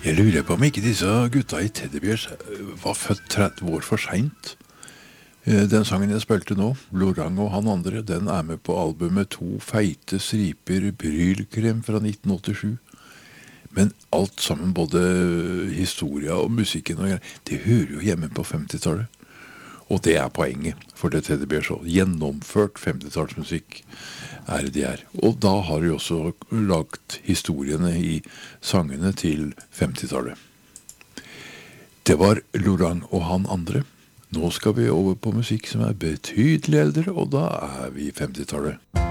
Jeg lurer på om ikke disse gutta I Teddy Bears var født 30 år for sent. Den sangen jeg spilte nå, Lorang og han andre, den med på albumet To feite striper brylkrem fra 1987. Men alt sammen, både historia og musikken, og det hører jo hjemme på 50-tallet. Og det poenget for det Teddy Bears også. Gjennomført 50-tallsmusikk det de Og da har de også lagt historiene I sangene til 50-tallet. Det var Lorang og han andre. Nå skal vi over på musikk som betydelig eldre, og da vi I 50-tallet.